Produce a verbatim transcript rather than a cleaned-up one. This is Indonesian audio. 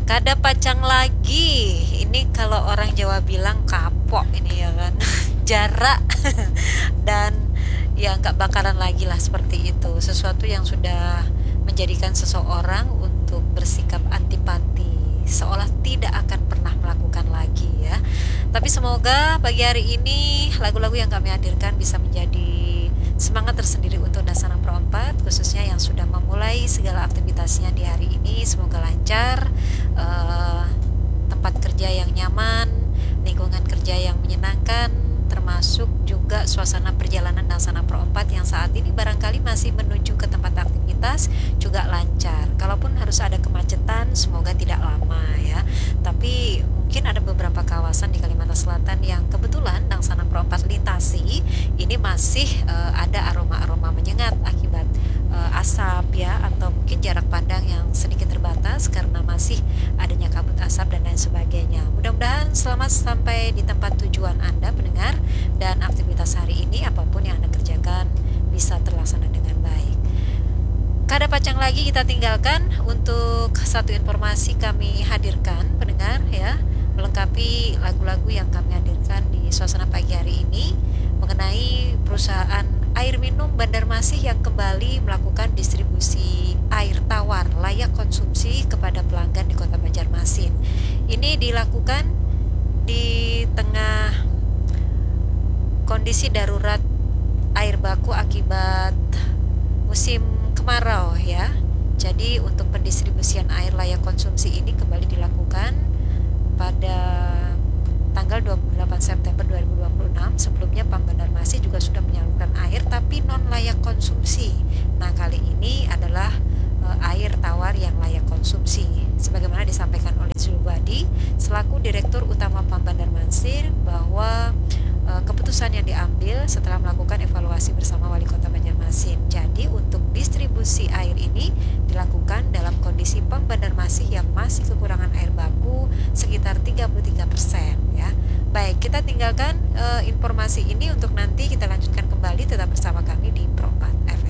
kada pacang lagi. Ini kalau orang Jawa bilang kapok ini ya kan. Jarak dan ya nggak bakalan lagi lah seperti itu. Sesuatu yang sudah menjadikan seseorang untuk bersikap antipati, seolah tidak akan pernah melakukan lagi ya. Tapi semoga pagi hari ini lagu-lagu yang kami hadirkan bisa menjadi semangat tersendiri untuk Dasana Pro empat, khususnya yang sudah memulai segala aktivitasnya di hari ini. Semoga lancar, eh, tempat kerja yang nyaman, lingkungan kerja yang menyenangkan, termasuk juga suasana perjalanan Dasana Pro empat yang saat ini barangkali masih menuju ke tempat aktivitas juga lancar. Kalaupun harus ada kemacetan, semoga tidak lama ya. Tapi mungkin ada beberapa kawasan di Kalimantan Selatan yang kebetulan Dangsana Pro empat lintasi, ini masih uh, ada aroma-aroma menyengat akibat uh, asap ya, atau mungkin jarak pandang yang sedikit terbatas karena masih adanya kabut asap dan lain sebagainya. Mudah-mudahan selamat sampai di tempat tujuan Anda pendengar, dan aktivitas hari ini apapun yang Anda kerjakan bisa terlaksana dengan baik. Kada pacang lagi kita tinggalkan, untuk satu informasi kami hadirkan pendengar ya, melengkapi lagu-lagu yang kami hadirkan di suasana pagi hari ini mengenai perusahaan air minum Banjarmasin yang kembali melakukan distribusi air tawar layak konsumsi kepada pelanggan di Kota Banjarmasin. Ini dilakukan di tengah kondisi darurat air baku akibat musim kemarau ya. Jadi untuk pendistribusian air layak konsumsi ini kembali dilakukan pada tanggal dua puluh delapan September dua ribu dua puluh enam. Sebelumnya Pam Banjarmasin juga sudah menyalurkan air tapi non layak konsumsi. Nah, kali ini adalah e, air tawar yang layak konsumsi. Sebagaimana disampaikan oleh Zulwadi selaku Direktur Utama Pam Banjarmasin bahwa e, keputusan yang diambil setelah melakukan evaluasi bersama Wali Kota Banjarmasin. Jadi untuk distribusi air ini dilakukan dalam kondisi Pam Banjarmasin yang masih kekurangan air baku sekitar tiga puluh tiga persen ya. Baik, kita tinggalkan uh, informasi ini untuk nanti kita lanjutkan kembali, tetap bersama kami di Pro empat.